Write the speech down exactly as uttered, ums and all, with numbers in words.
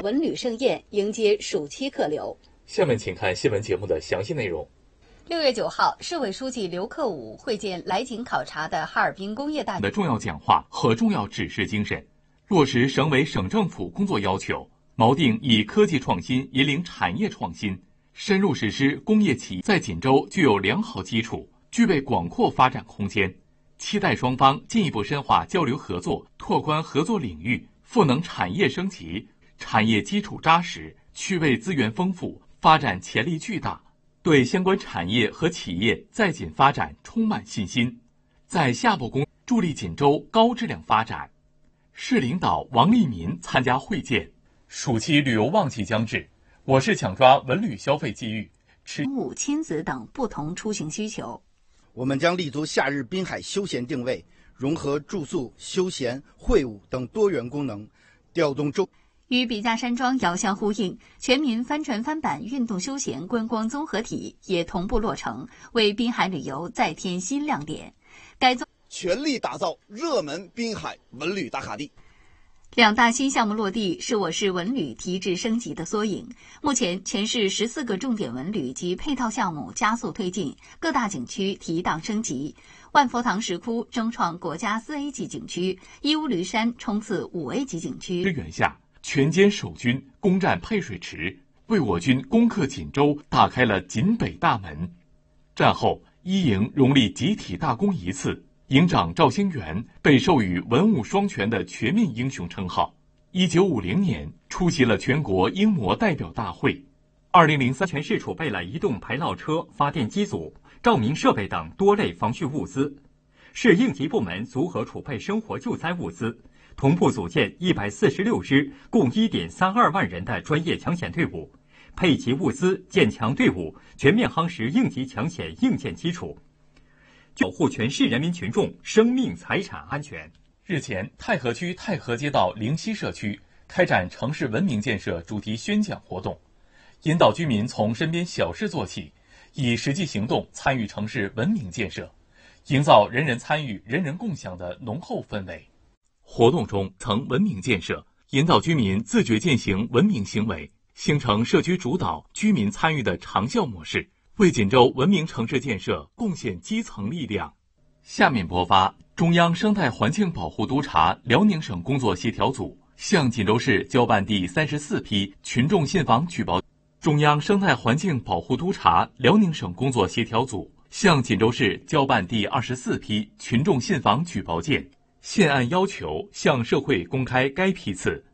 文旅盛宴，迎接暑期客流。 下面请看新闻节目的详细内容。 六月九号，市委书记刘克武会见来京考察的哈尔滨工业大的重要讲话和重要指示精神，落实省委省政府工作要求，锚定以科技创新引领产业创新，深入实施工业企业在锦州具有良好基础，具备广阔发展空间。期待双方进一步深化交流合作，拓宽合作领域，赋能产业升级。产业基础扎实，区位资源丰富，发展潜力巨大。对相关产业和企业在锦发展充满信心，在下步工助力锦州高质量发展。市领导王立民参加会见。暑期旅游旺季将至，我市抢抓文旅消费机遇， 持务、亲子等不同出行需求。 我们将立足夏日滨海休闲定位，融合住宿、休闲、会务等多元功能，调动周。 与笔架山庄遥相呼应，全民帆船帆板运动休闲观光综合体也同步落成，为滨海旅游再添新亮点。改造全力打造热门滨海文旅打卡地。 两大新项目落地是我市文旅提质升级的缩影。目前，全市十四个重点文旅及配套项目加速推进，各大景区提档升级。万佛堂石窟争创国家四 A 级景区，义乌驴山冲刺五 A 级景区。 支援下，全歼守军攻占配水池，为我军攻克锦州打开了锦北大门。战后，一营荣立集体大功一次。营长赵兴元被授予文武双全的全面英雄称号。一九五零年出席了全国英模代表大会。二零零三全市储备了移动排涝车、发电机组、照明设备等多类防汛物资。市应急部门组合储备生活救灾物资，同步组建一百四十六支共 一点三二万人的专业抢险队伍，配齐物资，建强队伍，全面夯实应急抢险硬件基础，保护全市人民群众生命财产安全。 日前，太和区太和街道灵溪社区开展城市文明建设主题宣讲活动，引导居民从身边小事做起，以实际行动参与城市文明建设，营造人人参与、人人共享的浓厚氛围。活动中曾文明建设，引导居民自觉践行文明行为，形成社区主导、居民参与的长效模式，为锦州文明城市建设贡献基层力量。下面播发中央生态环境保护督察辽宁省工作协调组向锦州市交办第三十四批群众信访举报。中央生态环境保护督察辽宁省工作协调组向锦州市交办第二十四批群众信访举报件，现按要求向社会公开该批次。